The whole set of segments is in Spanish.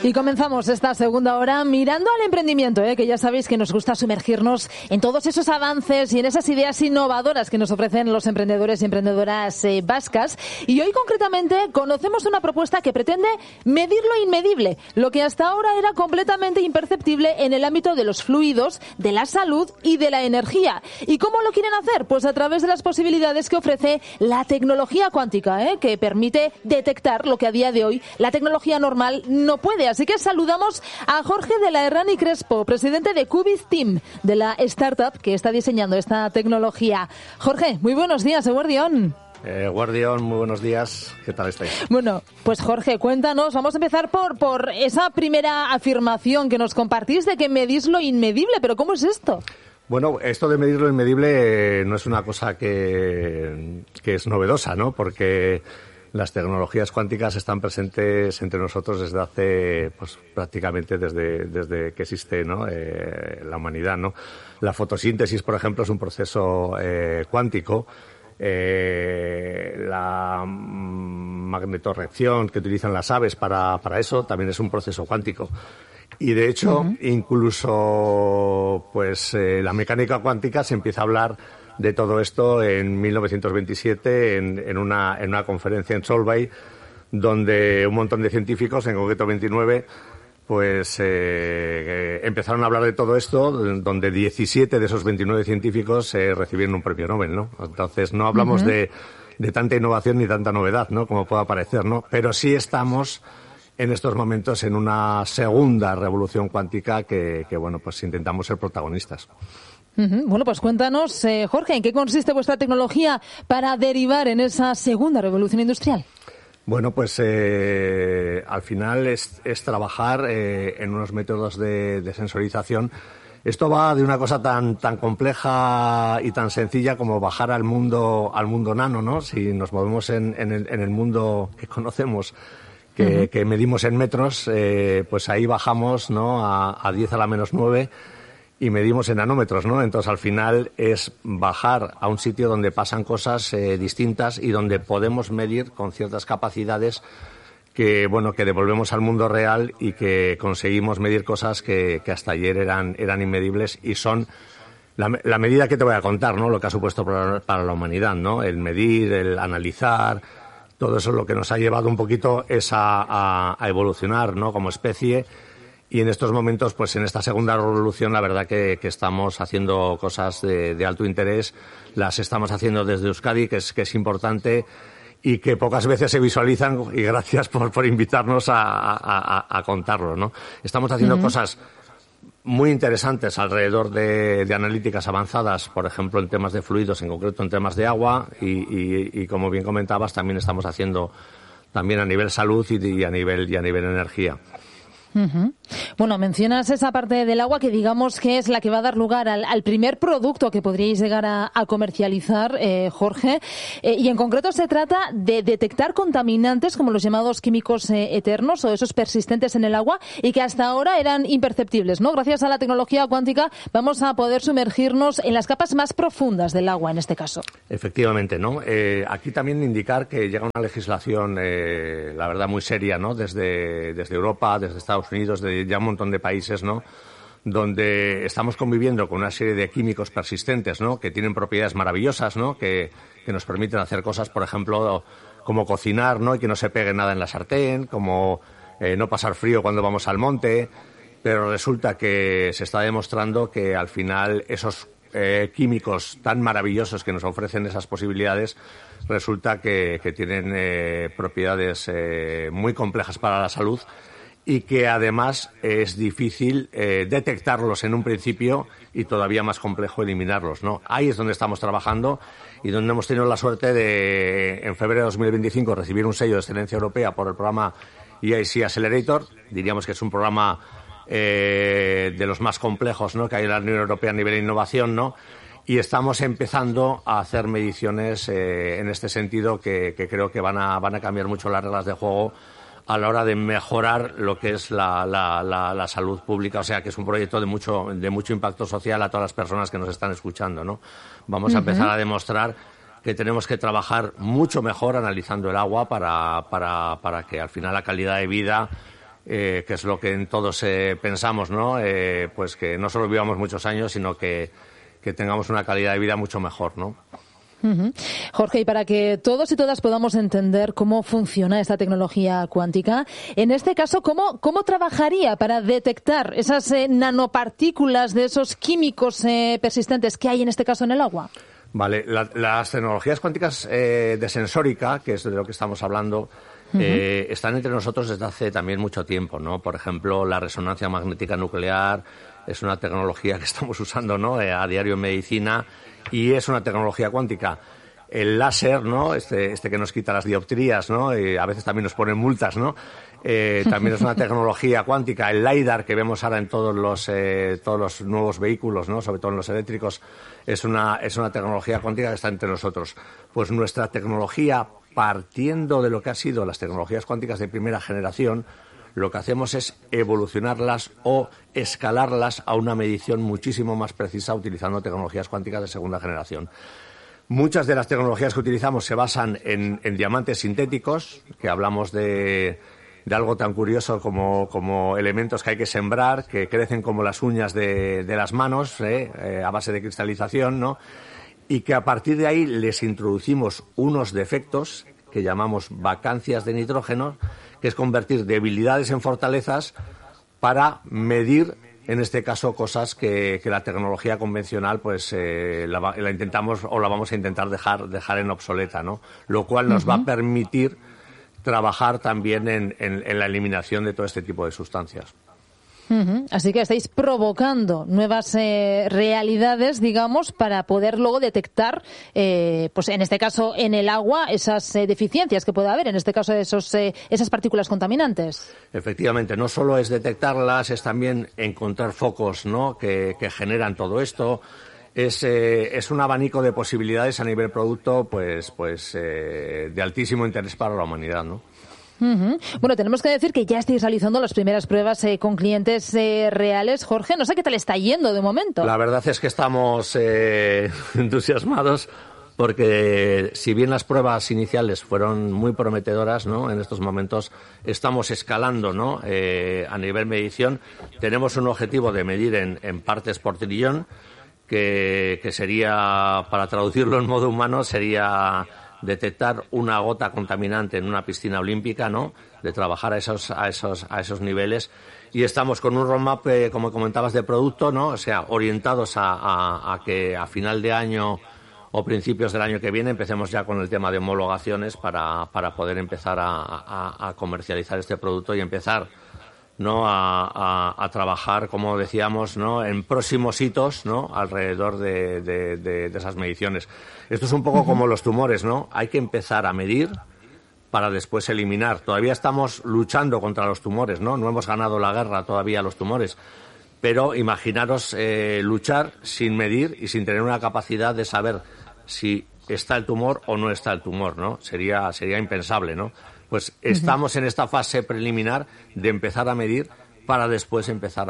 Y comenzamos esta segunda hora mirando al emprendimiento, que ya sabéis que nos gusta sumergirnos en todos esos avances y en esas ideas innovadoras que nos ofrecen los emprendedores y emprendedoras vascas. Y hoy concretamente conocemos una propuesta que pretende medir lo inmedible, lo que hasta ahora era completamente imperceptible en el ámbito de los fluidos, de la salud y de la energía. ¿Y cómo lo quieren hacer? Pues a través de las posibilidades que ofrece la tecnología cuántica, que permite detectar lo que a día de hoy la tecnología normal no puede. Así que saludamos a Jorge de la Herrani Crespo, presidente de Qubit Team, de la startup que está diseñando esta tecnología. Jorge, muy buenos días, Eguardión. Guardión, muy buenos días. ¿Qué tal estáis? Bueno, pues Jorge, cuéntanos. Vamos a empezar por esa primera afirmación que nos compartís de que medís lo inmedible. ¿Pero cómo es esto? Bueno, esto de medir lo inmedible no es una cosa que es novedosa, ¿no? Porque las tecnologías cuánticas están presentes entre nosotros desde hace, pues prácticamente desde que existe, ¿no? La humanidad, ¿no? La fotosíntesis, por ejemplo, es un proceso cuántico. La magnetorreacción que utilizan las aves para eso también es un proceso cuántico. Y de hecho, incluso pues la mecánica cuántica se empieza a hablar de todo esto en 1927 en una conferencia en Solvay, donde un montón de científicos, en concreto 29, pues empezaron a hablar de todo esto, donde 17 de esos 29 científicos recibieron un premio Nobel, ¿no? Entonces no hablamos de tanta innovación ni tanta novedad, ¿no? Como pueda parecer, ¿no? Pero sí estamos en estos momentos en una segunda revolución cuántica que bueno, pues intentamos ser protagonistas. Bueno, pues cuéntanos, Jorge, ¿en qué consiste vuestra tecnología para derivar en esa segunda revolución industrial? Bueno, pues al final es trabajar en unos métodos de sensorización. Esto va de una cosa tan compleja y tan sencilla como bajar al mundo nano, ¿no? Si nos movemos en el mundo que conocemos, que medimos en metros, pues ahí bajamos, ¿no? A 10 a la menos 9 y medimos en nanómetros, ¿no? Entonces al final es bajar a un sitio donde pasan cosas distintas y donde podemos medir con ciertas capacidades que devolvemos al mundo real y que conseguimos medir cosas que hasta ayer eran inmedibles y son la medida que te voy a contar, ¿no? Lo que ha supuesto para la humanidad, ¿no? El medir, el analizar, todo eso es lo que nos ha llevado un poquito es a evolucionar, ¿no? Como especie. Y en estos momentos, pues en esta segunda revolución, la verdad que estamos haciendo cosas de alto interés. Las estamos haciendo desde Euskadi, que es importante y que pocas veces se visualizan. Y gracias por invitarnos a contarlo, ¿no? Estamos haciendo cosas muy interesantes alrededor de analíticas avanzadas, por ejemplo, en temas de fluidos, en concreto en temas de agua. Y como bien comentabas, también estamos haciendo también a nivel salud y a nivel energía. Bueno, mencionas esa parte del agua que digamos que es la que va a dar lugar al primer producto que podríais llegar a comercializar, Jorge, y en concreto se trata de detectar contaminantes como los llamados químicos eternos o esos persistentes en el agua y que hasta ahora eran imperceptibles, ¿no? Gracias a la tecnología cuántica vamos a poder sumergirnos en las capas más profundas del agua en este caso. Efectivamente, ¿no? Aquí también indicar que llega una legislación, la verdad, muy seria, ¿no? Desde Europa, desde Estados Unidos, de ya un montón de países, ¿no? Donde estamos conviviendo con una serie de químicos persistentes, ¿no? Que tienen propiedades maravillosas, ¿no? Que nos permiten hacer cosas, por ejemplo, como cocinar, ¿no? Y que no se pegue nada en la sartén, como no pasar frío cuando vamos al monte. Pero resulta que se está demostrando que al final esos químicos tan maravillosos que nos ofrecen esas posibilidades resulta que tienen propiedades muy complejas para la salud y que además es difícil detectarlos en un principio y todavía más complejo eliminarlos, ¿no? Ahí es donde estamos trabajando y donde hemos tenido la suerte de, en febrero de 2025, recibir un sello de excelencia europea por el programa EIC Accelerator. Diríamos que es un programa de los más complejos, ¿no? Que hay en la Unión Europea a nivel de innovación, ¿no? Y estamos empezando a hacer mediciones en este sentido que creo que van a cambiar mucho las reglas de juego a la hora de mejorar lo que es la salud pública. O sea, que es un proyecto de mucho impacto social a todas las personas que nos están escuchando, ¿no? Vamos a empezar a demostrar que tenemos que trabajar mucho mejor analizando el agua para que al final la calidad de vida que es lo que todos pensamos, ¿no? Pues que no solo vivamos muchos años, sino que tengamos una calidad de vida mucho mejor, ¿no? Jorge, y para que todos y todas podamos entender cómo funciona esta tecnología cuántica, en este caso, ¿cómo trabajaría para detectar esas nanopartículas de esos químicos persistentes que hay en este caso en el agua? Vale, las tecnologías cuánticas de sensórica, que es de lo que estamos hablando, están entre nosotros desde hace también mucho tiempo, ¿no? Por ejemplo, la resonancia magnética nuclear es una tecnología que estamos usando, ¿no? A diario en medicina, y es una tecnología cuántica. El láser, ¿no? Este que nos quita las dioptrías, ¿no? Y a veces también nos ponen multas, ¿no? También es una tecnología cuántica. El LiDAR que vemos ahora en todos los nuevos vehículos, ¿no? Sobre todo en los eléctricos, es una tecnología cuántica que está entre nosotros. Pues nuestra tecnología, partiendo de lo que han sido las tecnologías cuánticas de primera generación, lo que hacemos es evolucionarlas o escalarlas a una medición muchísimo más precisa utilizando tecnologías cuánticas de segunda generación. Muchas de las tecnologías que utilizamos se basan en diamantes sintéticos, que hablamos de algo tan curioso como elementos que hay que sembrar, que crecen como las uñas de las manos, a base de cristalización, ¿no? Y que a partir de ahí les introducimos unos defectos que llamamos vacancias de nitrógeno, que es convertir debilidades en fortalezas para medir, en este caso, cosas que la tecnología convencional pues la intentamos o la vamos a intentar dejar en obsoleta, ¿no? Lo cual nos va a permitir trabajar también en la eliminación de todo este tipo de sustancias. Así que estáis provocando nuevas realidades, digamos, para poder luego detectar, pues en este caso en el agua, esas deficiencias que puede haber, en este caso esas partículas contaminantes. Efectivamente, no solo es detectarlas, es también encontrar focos, ¿no? que generan todo esto. Es un abanico de posibilidades a nivel producto, pues de altísimo interés para la humanidad, ¿no? Bueno, tenemos que decir que ya estáis realizando las primeras pruebas con clientes reales. Jorge, no sé qué tal está yendo de momento. La verdad es que estamos entusiasmados porque si bien las pruebas iniciales fueron muy prometedoras, ¿no? En estos momentos estamos escalando, ¿no? A nivel medición. Tenemos un objetivo de medir en partes por trillón, que sería, para traducirlo en modo humano, sería detectar una gota contaminante en una piscina olímpica, ¿no? De trabajar a esos niveles. Y estamos con un roadmap, como comentabas, de producto, ¿no? O sea, orientados a que a final de año o principios del año que viene empecemos ya con el tema de homologaciones para poder empezar a comercializar este producto y empezar, ¿no? a trabajar, como decíamos, ¿no? En próximos hitos, ¿no? Alrededor de esas mediciones. Esto es un poco como los tumores, ¿no? Hay que empezar a medir para después eliminar. Todavía estamos luchando contra los tumores, ¿no? No hemos ganado la guerra todavía a los tumores. Pero imaginaros luchar sin medir y sin tener una capacidad de saber si está el tumor o no está el tumor, ¿no? Sería impensable, ¿no? Pues estamos en esta fase preliminar de empezar a medir para después empezar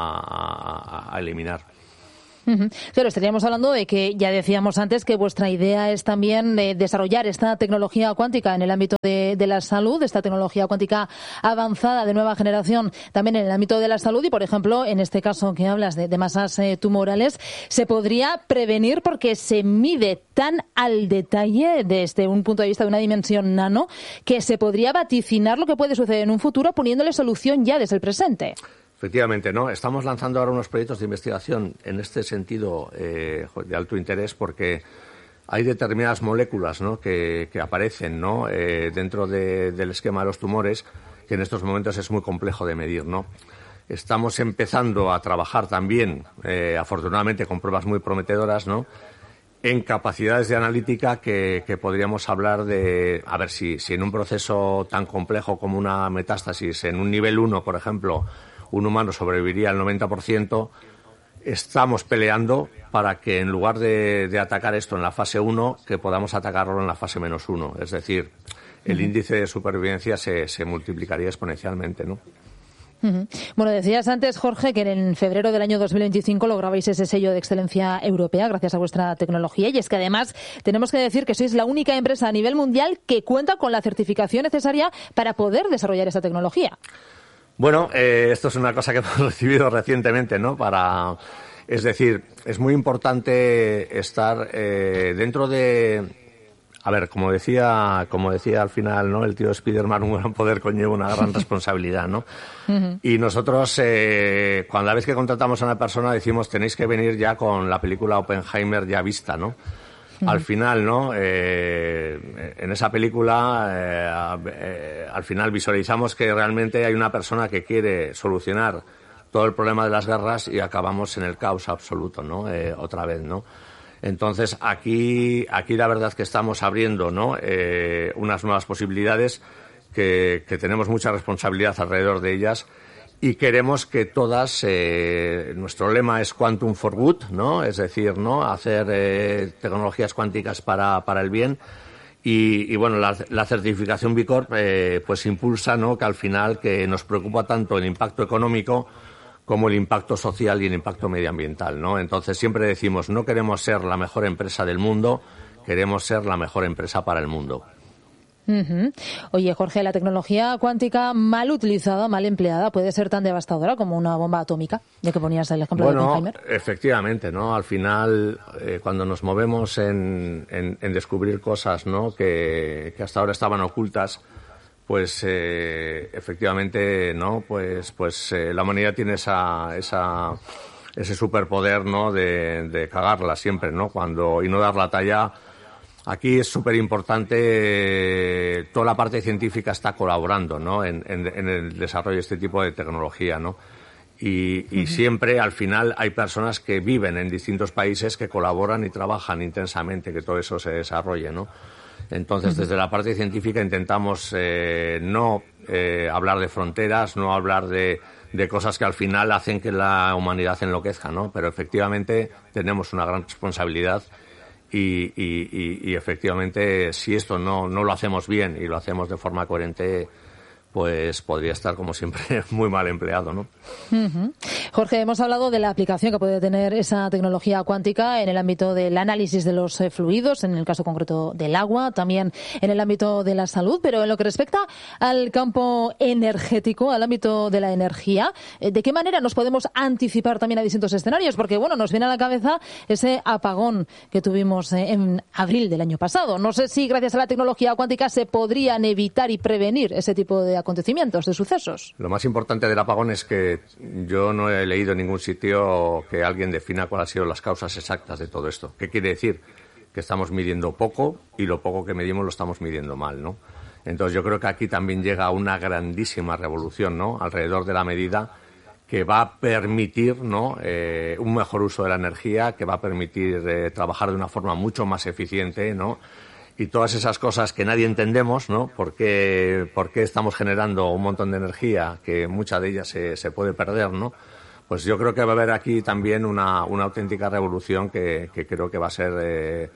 a eliminar. Claro, estaríamos hablando de que ya decíamos antes que vuestra idea es también desarrollar esta tecnología cuántica en el ámbito de la salud, esta tecnología cuántica avanzada de nueva generación también en el ámbito de la salud y, por ejemplo, en este caso que hablas de masas tumorales, se podría prevenir porque se mide tan al detalle desde un punto de vista de una dimensión nano que se podría vaticinar lo que puede suceder en un futuro poniéndole solución ya desde el presente. Efectivamente, ¿no? Estamos lanzando ahora unos proyectos de investigación en este sentido de alto interés porque hay determinadas moléculas, ¿no? que aparecen, ¿no? Dentro del esquema de los tumores que en estos momentos es muy complejo de medir, ¿no? Estamos empezando a trabajar también, afortunadamente con pruebas muy prometedoras, ¿no? En capacidades de analítica que podríamos hablar de, a ver si en un proceso tan complejo como una metástasis, en un nivel 1, por ejemplo, un humano sobreviviría al 90%, estamos peleando para que en lugar de atacar esto en la fase 1, que podamos atacarlo en la fase -1. Es decir, el índice de supervivencia se multiplicaría exponencialmente, ¿no? Bueno, decías antes, Jorge, que en febrero del año 2025 lograbais ese sello de excelencia europea gracias a vuestra tecnología y es que además tenemos que decir que sois la única empresa a nivel mundial que cuenta con la certificación necesaria para poder desarrollar esta tecnología. Bueno, esto es una cosa que hemos recibido recientemente, ¿no? Es decir, es muy importante estar dentro de... A ver, como decía al final, ¿no? El tío Spiderman, un gran poder conlleva una gran responsabilidad, ¿no? Uh-huh. Y nosotros, cuando la vez que contratamos a una persona, decimos, tenéis que venir ya con la película Oppenheimer ya vista, ¿no? Uh-huh. Al final, ¿no? En esa película, al final visualizamos que realmente hay una persona que quiere solucionar todo el problema de las guerras y acabamos en el caos absoluto, ¿no? Otra vez, ¿no? Entonces, aquí la verdad que estamos abriendo, ¿no? Unas nuevas posibilidades que tenemos mucha responsabilidad alrededor de ellas y queremos que todas, nuestro lema es Quantum for Good, ¿no? Es decir, ¿no? Hacer tecnologías cuánticas para el bien. Y bueno, la certificación B Corp pues impulsa, ¿no? Que al final que nos preocupa tanto el impacto económico como el impacto social y el impacto medioambiental, ¿no? Entonces siempre decimos, no queremos ser la mejor empresa del mundo, queremos ser la mejor empresa para el mundo. Uh-huh. Oye, Jorge, la tecnología cuántica mal utilizada, mal empleada, puede ser tan devastadora como una bomba atómica, ya que ponías el ejemplo de Oppenheimer. Efectivamente, ¿no? Al final, cuando nos movemos en descubrir cosas, ¿no? que hasta ahora estaban ocultas, pues efectivamente, ¿no? Pues la humanidad tiene ese superpoder, ¿no? De cagarla siempre, ¿no? Y no dar la talla. Aquí es súper importante, toda la parte científica está colaborando, ¿no? En el desarrollo de este tipo de tecnología, ¿no? Y uh-huh. Siempre, al final, hay personas que viven en distintos países que colaboran y trabajan intensamente que todo eso se desarrolle, ¿no? Entonces, desde la parte científica intentamos no hablar de fronteras, no hablar de cosas que al final hacen que la humanidad enloquezca, ¿no? Pero efectivamente tenemos una gran responsabilidad y efectivamente si esto no lo hacemos bien y lo hacemos de forma coherente, pues podría estar, como siempre, muy mal empleado, ¿no? Uh-huh. Jorge, hemos hablado de la aplicación que puede tener esa tecnología cuántica en el ámbito del análisis de los fluidos, en el caso concreto del agua, también en el ámbito de la salud, pero en lo que respecta al campo energético, al ámbito de la energía, ¿de qué manera nos podemos anticipar también a distintos escenarios? Porque, bueno, nos viene a la cabeza ese apagón que tuvimos en abril del año pasado. No sé si gracias a la tecnología cuántica se podrían evitar y prevenir ese tipo de acontecimientos, de sucesos. Lo más importante del apagón es que yo no he leído en ningún sitio que alguien defina cuáles han sido las causas exactas de todo esto. ¿Qué quiere decir? Que estamos midiendo poco y lo poco que medimos lo estamos midiendo mal, ¿no? Entonces yo creo que aquí también llega una grandísima revolución, ¿no? Alrededor de la medida que va a permitir, ¿no? Un mejor uso de la energía, que va a permitir trabajar de una forma mucho más eficiente, ¿no? Y todas esas cosas que nadie entendemos, ¿no? ¿Por qué estamos generando un montón de energía que mucha de ella se puede perder, ¿no? Pues yo creo que va a haber aquí también una auténtica revolución que creo que va a ser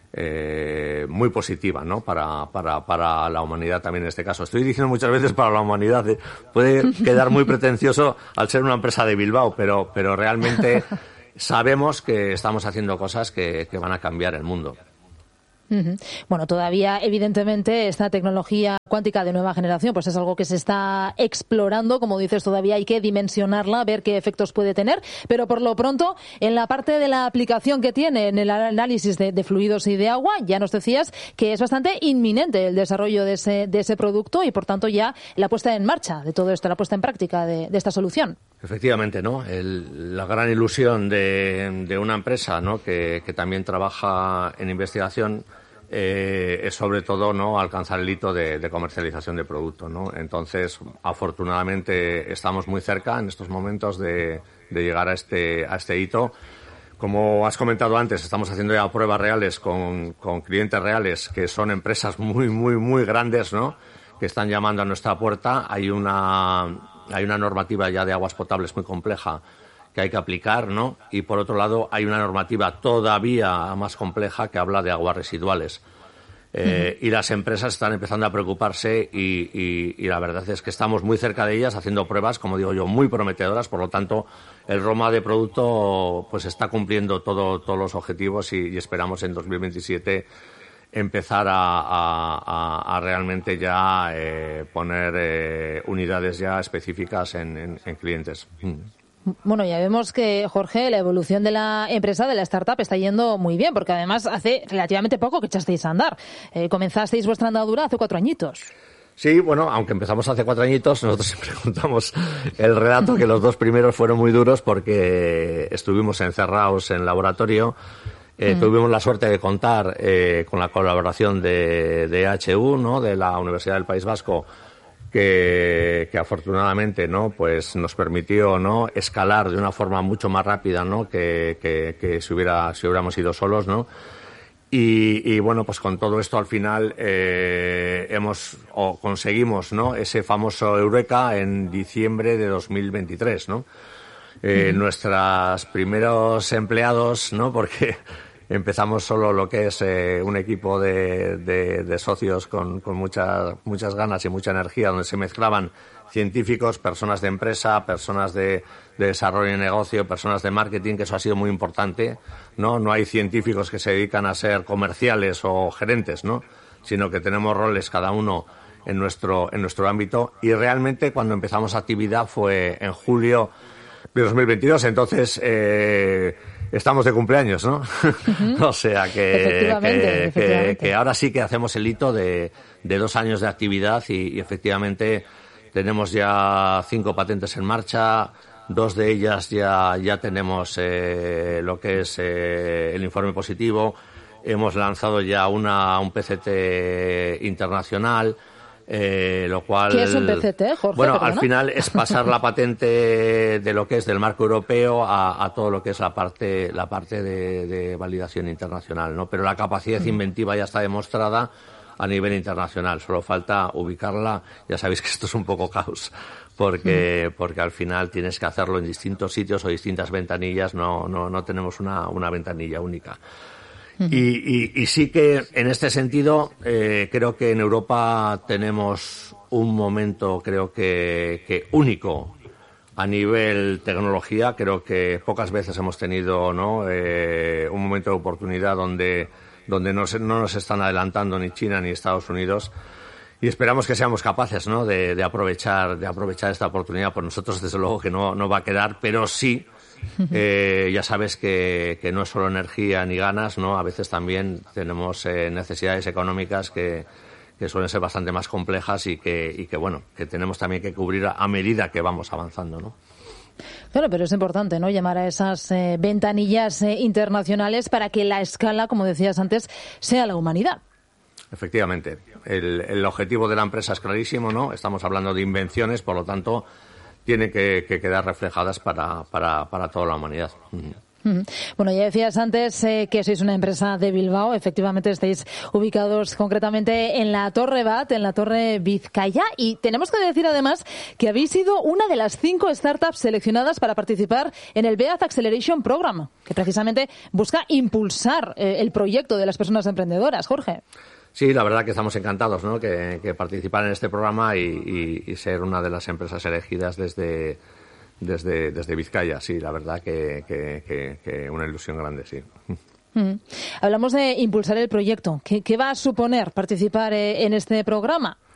muy positiva, ¿no? Para la humanidad también en este caso. Estoy diciendo muchas veces para la humanidad, puede quedar muy pretencioso al ser una empresa de Bilbao, pero realmente sabemos que estamos haciendo cosas que van a cambiar el mundo. Uh-huh. Bueno, todavía, evidentemente, esta tecnología cuántica de nueva generación, pues es algo que se está explorando. Como dices, todavía hay que dimensionarla, ver qué efectos puede tener. Pero por lo pronto, en la parte de la aplicación que tiene en el análisis de fluidos y de agua, ya nos decías que es bastante inminente el desarrollo de ese producto y, por tanto, ya la puesta en marcha de todo esto, la puesta en práctica de esta solución. Efectivamente, ¿no? La gran ilusión de una empresa, ¿no? que también trabaja en investigación es sobre todo, ¿no? Alcanzar el hito de comercialización de producto, ¿no? Entonces, afortunadamente estamos muy cerca en estos momentos de llegar a este hito. Como has comentado antes, estamos haciendo ya pruebas reales con clientes reales que son empresas muy, muy, muy grandes, ¿no? Que están llamando a nuestra puerta. Hay una normativa ya de aguas potables muy compleja que hay que aplicar, ¿no? Y por otro lado hay una normativa todavía más compleja que habla de aguas residuales. Y las empresas están empezando a preocuparse y la verdad es que estamos muy cerca de ellas haciendo pruebas, como digo yo, muy prometedoras. Por lo tanto, el ROMA de producto pues está cumpliendo todos los objetivos y esperamos en 2027 empezar a realmente ya poner unidades ya específicas en clientes. Bueno, ya vemos que, Jorge, la evolución de la empresa, de la startup, está yendo muy bien, porque además hace relativamente poco que echasteis a andar. Comenzasteis vuestra andadura hace 4 añitos. Sí, bueno, aunque empezamos hace 4 añitos, nosotros siempre contamos el relato que los 2 primeros fueron muy duros porque estuvimos encerrados en laboratorio. Tuvimos la suerte de contar con la colaboración de EHU, ¿no?, de la Universidad del País Vasco, que afortunadamente, ¿no?, pues nos permitió, ¿no?, escalar de una forma mucho más rápida, ¿no?, que si hubiéramos ido solos, ¿no? Y bueno, pues con todo esto al final conseguimos, ¿no?, ese famoso Eureka en diciembre de 2023, ¿no? Nuestros primeros empleados, ¿no?, porque empezamos solo lo que es un equipo de socios con muchas ganas y mucha energía, donde se mezclaban científicos, personas de empresa, personas de desarrollo de negocio, personas de marketing, que eso ha sido muy importante, ¿no? No hay científicos que se dedican a ser comerciales o gerentes, ¿no?, sino que tenemos roles cada uno en nuestro ámbito, y realmente cuando empezamos actividad fue en julio de 2022, entonces estamos de cumpleaños, ¿no? O sea que ahora sí que hacemos el hito de 2 años de actividad y efectivamente tenemos ya 5 patentes en marcha. 2 de ellas ya tenemos lo que es el informe positivo. Hemos lanzado ya un PCT internacional. Lo cual, ¿qué es un PCT, Jorge? Bueno, ¿Perdona? al final es pasar la patente de lo que es del marco europeo a todo lo que es la parte de validación internacional, ¿no? Pero la capacidad inventiva ya está demostrada a nivel internacional. Solo falta ubicarla. Ya sabéis que esto es un poco caos, porque al final tienes que hacerlo en distintos sitios o distintas ventanillas. No tenemos una ventanilla única. Y sí que en este sentido creo que en Europa tenemos un momento, creo que único a nivel tecnología. Creo que pocas veces hemos tenido, ¿no?, un momento de oportunidad donde no nos están adelantando ni China ni Estados Unidos, y esperamos que seamos capaces, ¿no?, de aprovechar esta oportunidad. Por nosotros desde luego que no va a quedar, pero sí. Ya sabes que no es solo energía ni ganas, ¿no? A veces también tenemos necesidades económicas que suelen ser bastante más complejas y que bueno, que tenemos también que cubrir a medida que vamos avanzando, ¿no? Claro, pero es importante, ¿no?, llamar a esas ventanillas internacionales para que la escala, como decías antes, sea la humanidad. Efectivamente. El objetivo de la empresa es clarísimo, ¿no? Estamos hablando de invenciones, por lo tanto tiene que quedar reflejadas para toda la humanidad. Bueno, ya decías antes que sois una empresa de Bilbao. Efectivamente, estáis ubicados concretamente en la Torre Bat, en la Torre Vizcaya. Y tenemos que decir además que habéis sido una de las 5 startups seleccionadas para participar en el BEAD Acceleration Program, que precisamente busca impulsar el proyecto de las personas emprendedoras. Jorge. Sí, la verdad que estamos encantados, ¿no?, que participar en este programa y ser una de las empresas elegidas desde Vizcaya. Sí, la verdad que una ilusión grande, sí. Hablamos de impulsar el proyecto. ¿Qué va a suponer participar en este programa?